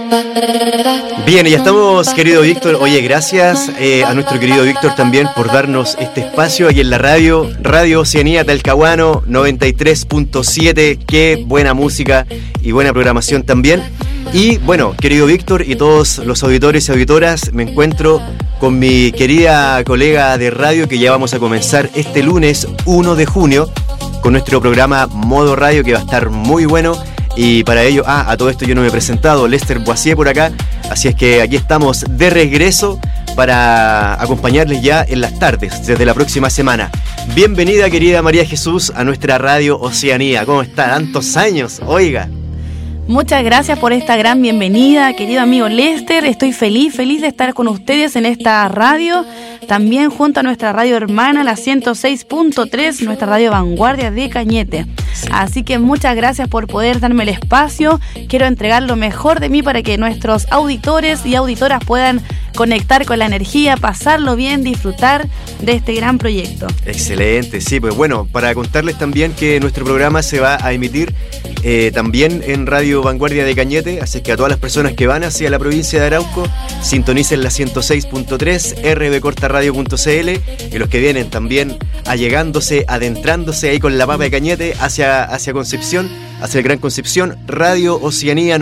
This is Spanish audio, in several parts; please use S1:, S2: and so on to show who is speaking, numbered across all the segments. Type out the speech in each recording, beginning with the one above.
S1: Bien, ya estamos, querido Víctor. Oye, gracias a nuestro querido Víctor también por darnos este espacio aquí en la Radio Oceanía Talcahuano 93.7. Qué buena música y buena programación también. Y bueno, querido Víctor y todos los auditores y auditoras, me encuentro con mi querida colega de radio que ya vamos a comenzar este lunes 1 de junio con nuestro programa Modo Radio, que va a estar muy bueno. Y para ello, a todo esto yo no me he presentado, Lester Boisier por acá, así es que aquí estamos de regreso para acompañarles ya en las tardes, desde la próxima semana. Bienvenida, querida María Jesús, a nuestra Radio Oceanía. ¿Cómo está? Tantos años, oiga.
S2: Muchas gracias por esta gran bienvenida, querido amigo Lester. Estoy feliz de estar con ustedes en esta radio, también junto a nuestra radio hermana, la 106.3, nuestra radio Vanguardia de Cañete. Sí. Así que muchas gracias por poder darme el espacio. Quiero entregar lo mejor de mí para que nuestros auditores y auditoras puedan conectar con la energía, pasarlo bien, disfrutar de este gran proyecto.
S1: Excelente, sí, pues bueno, para contarles también que nuestro programa se va a emitir también en Radio Vanguardia de Cañete, así que a todas las personas que van hacia la provincia de Arauco, sintonicen la 106.3, rbcortaradio.cl, y los que vienen también allegándose, adentrándose ahí con la papa de Cañete hacia Concepción, hacia el Gran Concepción, Radio Oceanía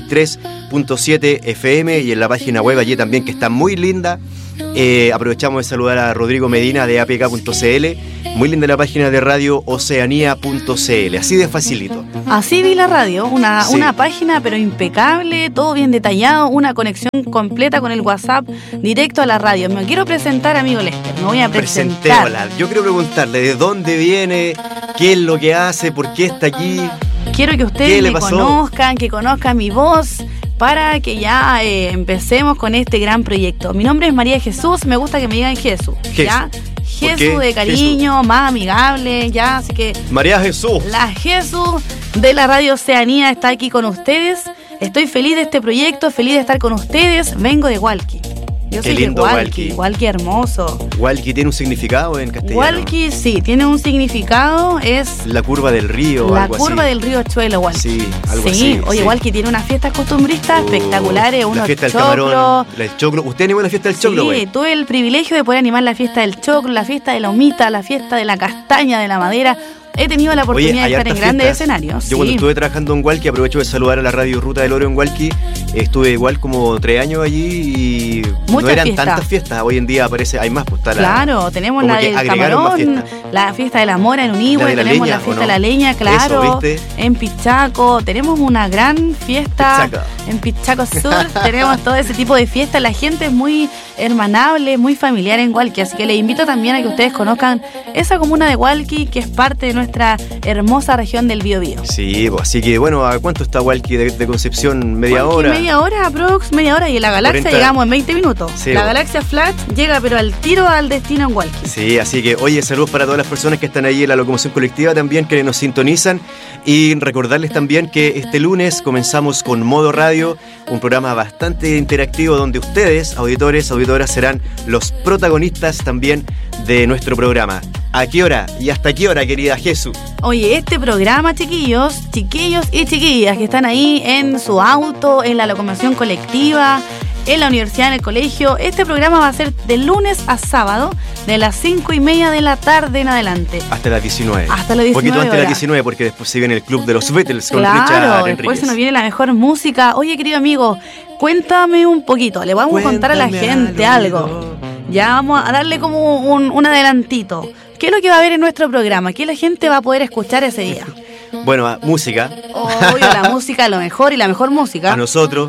S1: 93.7 FM, y en la página web allí también, que está muy linda. Aprovechamos de saludar a Rodrigo Medina de apk.cl. Muy linda la página de Radio Oceanía.cl, así de facilito.
S2: Así vi la radio, una página pero impecable, todo bien detallado, una conexión completa con el WhatsApp directo a la radio. Me quiero presentar, amigo Lester, me voy a presentar.
S1: Presentémosla. Yo quiero preguntarle de dónde viene, qué es lo que hace, por qué está aquí.
S2: Quiero que ustedes me conozcan, que conozcan mi voz, para que ya empecemos con este gran proyecto. Mi nombre es María Jesús, me gusta que me digan Jesús. ¿Ya? Jesús de cariño, Jesús, más amigable, ya, así que...
S1: María Jesús.
S2: La Jesús de la Radio Oceanía está aquí con ustedes. Estoy feliz de este proyecto, feliz de estar con ustedes. Vengo de Hualqui. Yo soy de Hualqui. Hualqui hermoso.
S1: ¿Hualqui tiene un significado en castellano?
S2: Hualqui sí, tiene un significado, es...
S1: La curva del río,
S2: la
S1: algo
S2: curva
S1: así.
S2: del río Chuelo, Hualqui.
S1: Sí, algo así.
S2: Sí, oye, Hualqui tiene unas fiestas costumbristas espectaculares, unos
S1: la fiesta
S2: choclos.
S1: del camarón, el choclo. ¿Usted animó la fiesta del choclo, güey?
S2: Sí, tuve el privilegio de poder animar la fiesta del choclo, la fiesta de la humita, la fiesta de la castaña, de la madera. He tenido la oportunidad de estar en grandes escenarios.
S1: Yo cuando estuve trabajando en Hualqui, aprovecho de saludar a la radio Ruta del Oro en Hualqui. Estuve igual como 3 años allí y no eran tantas fiestas. Hoy en día hay más. Pues,
S2: claro, tenemos la del camarón, la fiesta de la mora en Unihue, tenemos la fiesta de la leña, claro. Eso, en Pichaco, tenemos una gran fiesta en Pichaco Sur. Tenemos todo ese tipo de fiestas. La gente es muy hermanable, muy familiar en Hualqui. Así que les invito también a que ustedes conozcan esa comuna de Hualqui, que es parte de nuestra hermosa región del Biobío.
S1: Sí, pues, así que bueno, ¿a cuánto está Hualqui de Concepción? ¿Media hora?
S2: Media hora, y en la galaxia 40... llegamos en 20 minutos. Sí, la galaxia Flat llega pero al tiro al destino en Hualqui.
S1: Sí, así que oye, saludos para todas las personas que están ahí en la locomoción colectiva también, que nos sintonizan, y recordarles también que este lunes comenzamos con Modo Radio, un programa bastante interactivo donde ustedes, auditores, auditoras, serán los protagonistas también de nuestro programa. ¿A qué hora y hasta qué hora, querida Jesús?
S2: Oye, este programa, chiquillos y chiquillas que están ahí en su auto, en la locomoción colectiva, en la universidad, en el colegio, este programa va a ser de lunes a sábado, de las 5:30 de la tarde en adelante.
S1: Hasta las 19.
S2: Hasta las 19.
S1: Un poquito antes de las 19, porque después se viene el club de los Beatles con
S2: Richard
S1: Enríquez.
S2: Claro, después se nos viene la mejor música. Oye, querido amigo, cuéntame un poquito, le vamos a contar a la gente algo. Ya vamos a darle como un adelantito. ¿Qué es lo que va a haber en nuestro programa? ¿Qué la gente va a poder escuchar ese día?
S1: Bueno, música.
S2: Obvio, la música, lo mejor y la mejor música.
S1: A nosotros,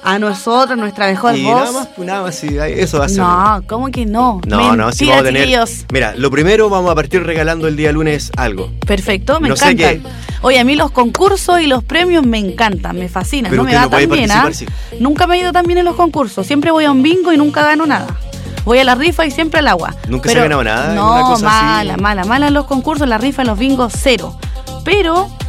S2: nuestra mejor
S1: y
S2: voz.
S1: Nada más, sí, eso va a ser.
S2: No, ¿cómo que no?
S1: No, sí vamos a tener.
S2: Chiquillos.
S1: Mira, lo primero vamos a partir regalando el día lunes algo.
S2: Perfecto, me
S1: encantan.
S2: Sé qué. Oye, a mí los concursos y los premios me encantan, me fascinan.
S1: Pero
S2: no me va tan bien,
S1: sí.
S2: Nunca me he ido tan bien en los concursos. Siempre voy a un bingo y nunca gano nada. Voy a la rifa y siempre al agua.
S1: ¿Nunca se ha ganado nada?
S2: No, mala en los concursos, la rifa, en los bingos, cero. Pero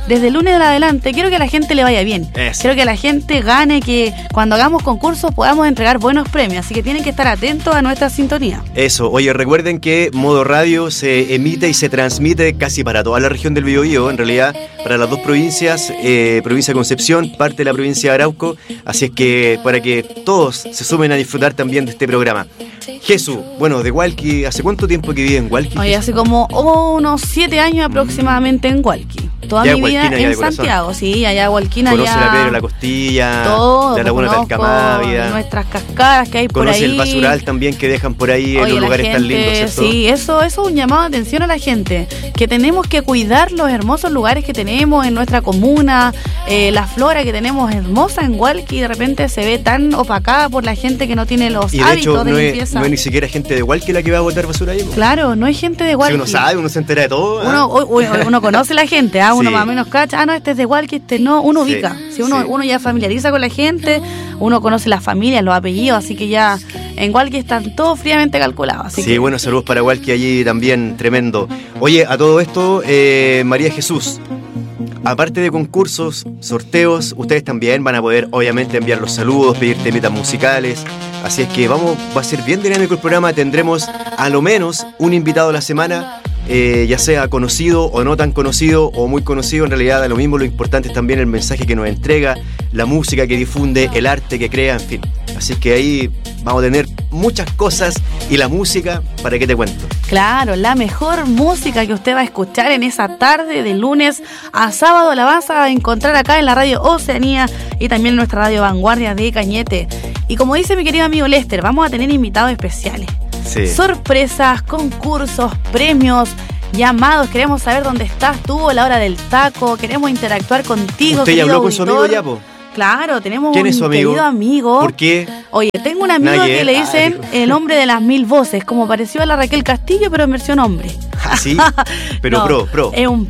S2: desde el lunes en adelante quiero que a la gente le vaya bien. Quiero que la gente gane, que cuando hagamos concursos podamos entregar buenos premios. Así que tienen que estar atentos a nuestra sintonía.
S1: Eso. Oye, recuerden que Modo Radio se emite y se transmite casi para toda la región del Biobío, en realidad para las dos provincias, provincia de Concepción, parte de la provincia de Arauco. Así es que para que todos se sumen a disfrutar también de este programa. Jesús, bueno, de Hualqui, ¿hace cuánto tiempo que vive en Hualqui?
S2: Oye, hace como unos 7 años aproximadamente en Hualqui. Toda
S1: ya
S2: mi vida en Santiago, sí, allá Hualquina.
S1: Conoce la Pedro La Costilla,
S2: todo,
S1: la Laguna Talcamávida,
S2: nuestras cascadas que hay por ahí.
S1: Conoce el basural también que dejan por ahí. Oye, en los lugares tan lindos, ¿cierto?
S2: Sí, eso es un llamado de atención a la gente, que tenemos que cuidar los hermosos lugares que tenemos en nuestra comuna, la flora que tenemos hermosa en Hualqui, de repente se ve tan opacada por la gente que no tiene los hábitos de limpieza.
S1: No es ni siquiera gente de Hualqui la que va a botar basura ahí.
S2: Claro, no hay gente de Hualqui.
S1: Si uno sabe, uno se entera de todo.
S2: Uno conoce a la gente, uno más o menos cacha, no, este es de Hualqui, este no, uno ubica. Si uno ya familiariza con la gente, uno conoce las familias, los apellidos, así que ya en Hualqui están todos fríamente calculados.
S1: Sí, bueno, saludos para Hualqui allí también, tremendo. Oye, a todo esto, María Jesús, aparte de concursos, sorteos, ustedes también van a poder obviamente enviar los saludos, pedir temitas musicales. Así es que va a ser bien dinámico el programa. Tendremos a lo menos un invitado a la semana, ya sea conocido o no tan conocido o muy conocido. En realidad da lo mismo, lo importante es también el mensaje que nos entrega, la música que difunde, el arte que crea, en fin. Así que ahí vamos a tener muchas cosas, y la música, ¿para qué te cuento?
S2: Claro, la mejor música que usted va a escuchar en esa tarde de lunes a sábado la vas a encontrar acá en la radio Oceanía y también en nuestra radio Vanguardia de Cañete. Y como dice mi querido amigo Lester, vamos a tener invitados especiales.
S1: Sí.
S2: Sorpresas, concursos, premios, llamados. Queremos saber dónde estás tú a la hora del taco. Queremos interactuar contigo.
S1: ¿Usted ya habló con su amigo ya, po?
S2: Claro, tenemos
S1: ¿Quién es su amigo?
S2: Querido amigo.
S1: ¿Por qué?
S2: Oye, tengo un amigo que le dicen el hombre de las 1000 voces, como pareció a la Raquel Castillo, pero en versión hombre.
S1: ¿Ah, sí? Pero
S2: no,
S1: pro.
S2: Es un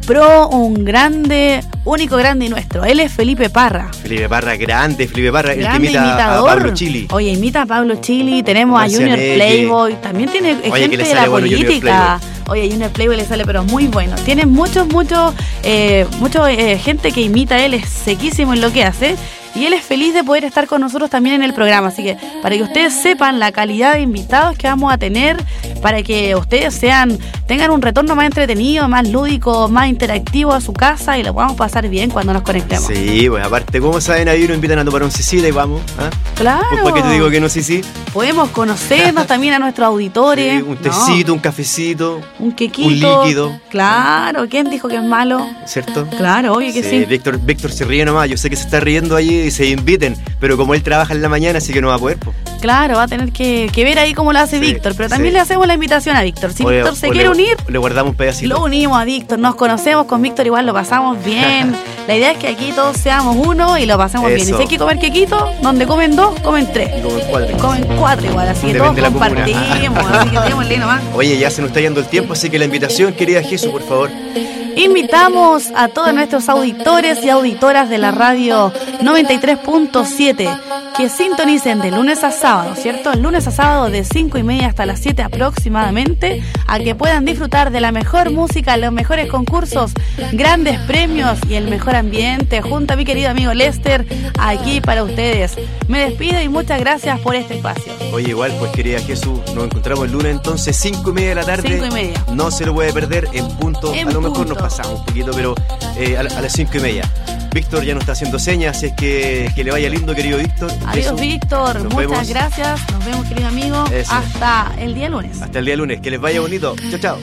S2: grande, único, grande y nuestro. Él es Felipe Parra.
S1: Felipe Parra, grande Felipe Parra, el que
S2: imita
S1: imitador. A Pablo Chili.
S2: Oye, imita a Pablo Chili. Tenemos a Junior Playboy. También tiene gente de la política. Oye, Junior Playboy le sale, pero muy bueno. Tiene mucho gente que imita a él, es sequísimo en lo que hace. Y él es feliz de poder estar con nosotros también en el programa. Así que para que ustedes sepan la calidad de invitados que vamos a tener, para que ustedes tengan un retorno más entretenido, más lúdico, más interactivo a su casa y lo podamos pasar bien cuando nos conectemos.
S1: Sí, pues aparte, ¿cómo saben? Ahí nos invitan a tomar un cicita y vamos.
S2: Claro.
S1: Pues, ¿por qué te digo que no, sí?
S2: Podemos conocernos también a nuestros auditores.
S1: Sí, un tecito, un cafecito.
S2: Un quequito.
S1: Un líquido.
S2: Claro, ¿quién dijo que es malo?
S1: ¿Cierto?
S2: Claro, oye que sí.
S1: Víctor se ríe nomás, yo sé que se está riendo allí y se inviten, pero como él trabaja en la mañana, así que no va a poder, po.
S2: Claro, va a tener que ver ahí cómo lo hace Víctor, pero también le hacemos la invitación a Víctor. Si Víctor se quiere unir,
S1: le guardamos un pedacito.
S2: Lo unimos a Víctor, nos conocemos con Víctor, igual lo pasamos bien. La idea es que aquí todos seamos uno y lo pasemos bien. Y si hay que comer quequito, donde comen 2, comen 3. Comen 4 igual, así que todos compartimos, así que démosle nomás.
S1: Oye, ya se nos está yendo el tiempo, así que la invitación, querida Jesús, por favor.
S2: Invitamos a todos nuestros auditores y auditoras de la radio 93.7 que sintonicen de lunes a sábado, ¿cierto? El lunes a sábado de 5:30 hasta las 7 aproximadamente, a que puedan disfrutar de la mejor música, los mejores concursos, grandes premios y el mejor ambiente, junto a mi querido amigo Lester, aquí para ustedes. Me despido y muchas gracias por este espacio.
S1: Oye, igual, pues querida Jesús, nos encontramos el lunes entonces, 5:30 de la tarde.
S2: 5:30.
S1: No se lo puede perder en punto. A lo mejor nos pasamos un poquito, pero a las 5:30. Víctor ya nos está haciendo señas, así es que le vaya lindo, querido Víctor.
S2: Adiós,
S1: Eso.
S2: Víctor. Muchas gracias. Nos vemos, querido amigo.
S1: Eso.
S2: Hasta el día lunes.
S1: Hasta el día lunes. Que les vaya bonito. Chao, chao.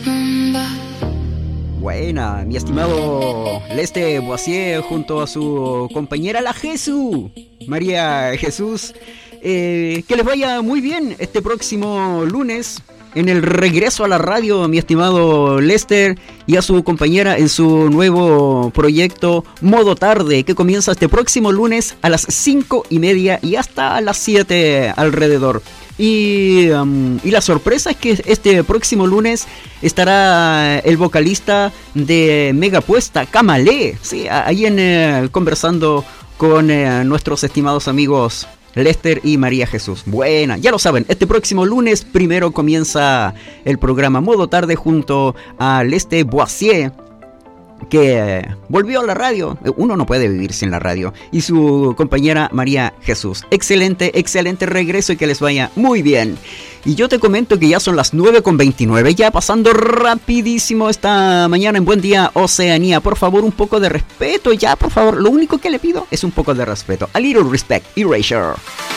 S3: Buena, mi estimado Lester Boissier junto a su compañera la Jesús, María Jesús. Que les vaya muy bien este próximo lunes en el regreso a la radio, mi estimado Lester, y a su compañera en su nuevo proyecto Modo Tarde, que comienza este próximo lunes a las 5:30 y hasta las 7 alrededor. Y la sorpresa es que este próximo lunes estará el vocalista de Megapuesta, Camalé, sí, ahí conversando con nuestros estimados amigos Lester y María Jesús. Buena, ya lo saben, este próximo lunes primero comienza el programa Modo Tarde junto a Lester Boissier que volvió a la radio. Uno no puede vivir sin la radio. Y su compañera María Jesús. Excelente, excelente regreso y que les vaya muy bien. Y yo te comento que ya son las 9:29, ya pasando rapidísimo esta mañana en Buen Día Oceanía. Por favor, un poco de respeto, ya, por favor. Lo único que le pido es un poco de respeto. A little respect, Erasure.